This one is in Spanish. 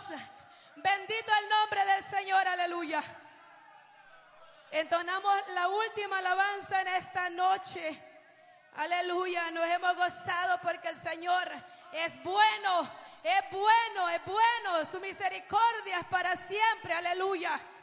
Bendito el nombre del Señor, aleluya. Entonamos la última alabanza en esta noche. Aleluya, nos hemos gozado porque el Señor es bueno, es bueno, es bueno. Su misericordia es para siempre, aleluya.